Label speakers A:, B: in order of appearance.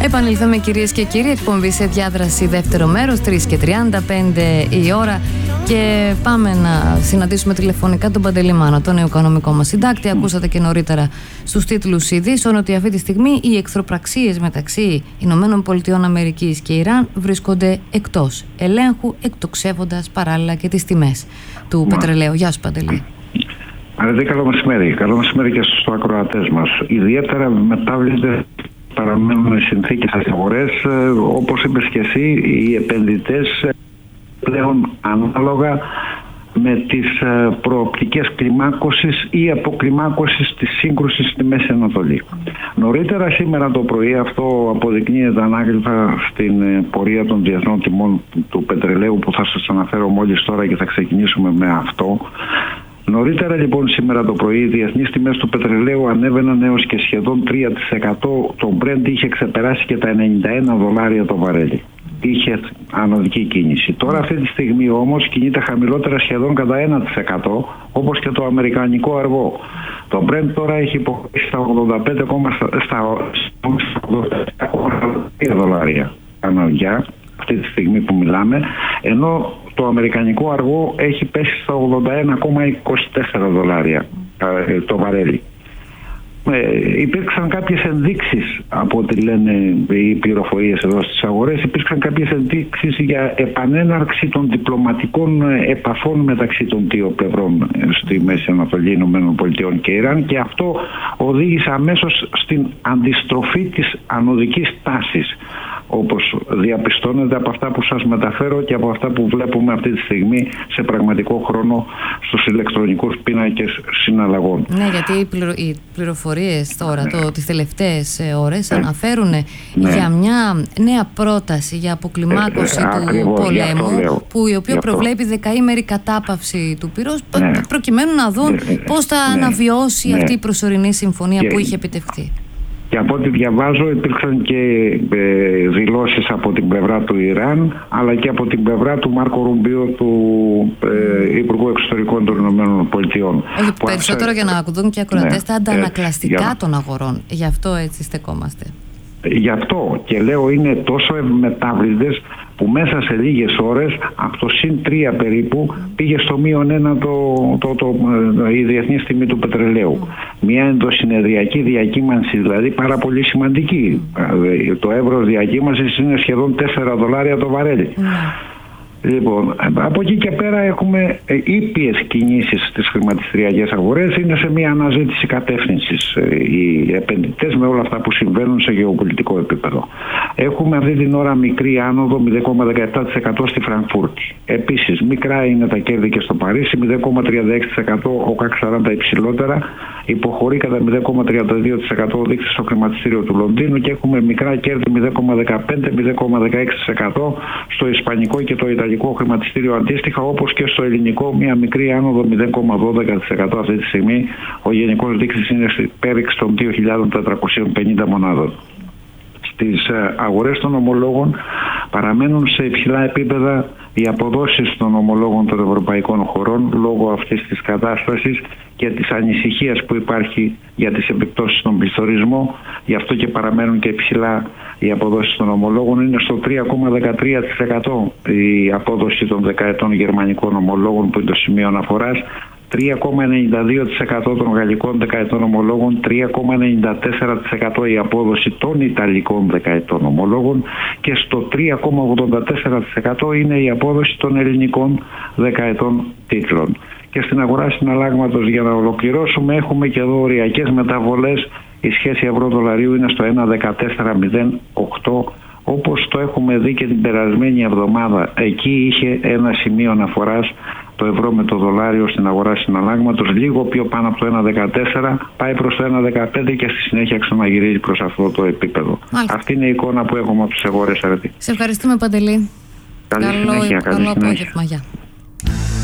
A: Επανήλθαμε, κυρίες και κύριοι, εκπομπή σε διάδραση δεύτερο μέρος, 3:35 η ώρα, και πάμε να συναντήσουμε τηλεφωνικά τον Παντελή Μάνο, τον οικονομικό μας συντάκτη. Ακούσατε και νωρίτερα στους τίτλους ειδήσεων ότι αυτή τη στιγμή οι εχθροπραξίες μεταξύ ΗΠΑ και Ιράν βρίσκονται εκτός ελέγχου, εκτοξεύοντας παράλληλα και τις τιμές του πετρελαίου. Γεια σου, Παντελή.
B: Καλό μεσημέρι. Καλό μεσημέρι και στους ακροατές μας. Ιδιαίτερα μετάβλητες παραμένουν συνθήκες στις αγορές. Όπως είπες και εσύ, οι επενδυτές πλέον ανάλογα με τις προοπτικές κλιμάκωσης ή αποκλιμάκωσης της σύγκρουσης στη Μέση Ανατολή. Νωρίτερα σήμερα το πρωί, αυτό αποδεικνύεται ανάγλυφα στην πορεία των διεθνών τιμών του πετρελαίου, που θα σας αναφέρω μόλις τώρα και θα ξεκινήσουμε με αυτό. Νωρίτερα λοιπόν σήμερα το πρωί οι διεθνείς τιμές του πετρελαίου ανέβαιναν έως και σχεδόν 3%. Το Brent είχε ξεπεράσει και τα $91 το βαρέλι. Είχε ανωδική κίνηση. Τώρα αυτή τη στιγμή όμως κινείται χαμηλότερα σχεδόν κατά 1%, όπως και το αμερικανικό αργό. Το Brent τώρα έχει υποχωρήσει στα $85,3 ανωδιά αυτή τη στιγμή που μιλάμε, ενώ το αμερικανικό αργό έχει πέσει στα $81,24 το βαρέλι. Υπήρξαν κάποιες ενδείξεις, από ό,τι λένε οι πληροφορίες εδώ στις αγορές, υπήρξαν κάποιες ενδείξεις για επανέναρξη των διπλωματικών επαφών μεταξύ των δύο πλευρών στη Μέση Ανατολή, ΗΠΑ και Ιράν, και αυτό οδήγησε αμέσως στην αντιστροφή της ανωδικής τάσης, όπως διαπιστώνεται από αυτά που σας μεταφέρω και από αυτά που βλέπουμε αυτή τη στιγμή σε πραγματικό χρόνο στους ηλεκτρονικούς πίνακες συναλλαγών.
A: Ναι, γιατί οι πληροφορίες τώρα, τις τελευταίες ώρες, αναφέρουν για μια νέα πρόταση για αποκλιμάκωση του πολέμου, που η οποία προβλέπει δεκαήμερη κατάπαυση του πυρός, προκειμένου να δουν πώς θα αναβιώσει αυτή η προσωρινή συμφωνία που είχε επιτευχθεί.
B: Και από ό,τι διαβάζω υπήρξαν και δηλώσεις από την πλευρά του Ιράν, αλλά και από την πλευρά του Μάρκο Ρουμπίο, του Υπουργού Εξωτερικών των ΗΠΑ.
A: Όχι, περισσότερο για να ακουθούν και οι ακροατές τα αντανακλαστικά των αγορών. Γι' αυτό έτσι στεκόμαστε.
B: Γι' αυτό και λέω είναι τόσο μετάβλητες που μέσα σε λίγες ώρες από το +3 περίπου πήγε στο -1 η διεθνή τιμή του πετρελαίου. Μια ενδοσυνεδριακή διακύμανση δηλαδή πάρα πολύ σημαντική. Το εύρος διακύμανσης είναι σχεδόν $4 το βαρέλι. Λοιπόν, από εκεί και πέρα έχουμε ήπιες κινήσεις στις χρηματιστηριακές αγορές. Είναι σε μια αναζήτηση κατεύθυνσης οι επενδυτές με όλα αυτά που συμβαίνουν σε γεωπολιτικό επίπεδο. Έχουμε αυτή την ώρα μικρή άνοδο 0,17% στη Φραγκφούρτη. Επίσης μικρά είναι τα κέρδη και στο Παρίσι, 0,36% ο ΚΑΚ 40 υψηλότερα, υποχωρεί κατά 0,32% ο δείκτης στο χρηματιστήριο του Λονδίνου, και έχουμε μικρά κέρδη 0,15-0,16% στο ισπανικό και το ιταλικό χρηματιστήριο αντίστοιχα, όπως και στο ελληνικό μια μικρή άνοδο 0,12% αυτή τη στιγμή. Ο γενικός δείκτης είναι στη πέριξη των 2.450 μονάδων. Στις αγορές των ομολόγων παραμένουν σε υψηλά επίπεδα οι αποδόσεις των ομολόγων των ευρωπαϊκών χωρών λόγω αυτής της κατάστασης και της ανησυχίας που υπάρχει για τις επιπτώσεις στον πληθωρισμό. Γι' αυτό και παραμένουν και υψηλά οι αποδόσεις των ομολόγων. Είναι στο 3,13% η απόδοση των δεκαετών γερμανικών ομολόγων, που είναι το σημείο αναφοράς, 3,92% των γαλλικών δεκαετών ομολόγων, 3,94% η απόδοση των ιταλικών δεκαετών ομολόγων, και στο 3,84% είναι η απόδοση των ελληνικών δεκαετών τίτλων. Και στην αγορά συναλλάγματος, για να ολοκληρώσουμε, έχουμε και εδώ οριακές μεταβολές. Η σχέση ευρώ-δολαρίου είναι στο 1,1408, όπως το έχουμε δει και την περασμένη εβδομάδα. Εκεί είχε ένα σημείο αναφοράς το ευρώ με το δολάριο στην αγορά συναλλάγματος, λίγο πιο πάνω από το 1,14, πάει προς το 1,15 και στη συνέχεια ξαναγυρίζει προς αυτό το επίπεδο. Αυτή είναι η εικόνα που έχουμε από τις αγορές.
A: Σε ευχαριστούμε, Παντελή.
B: Καλή συνέχεια.
A: Καλό απόγευμα. Γεια.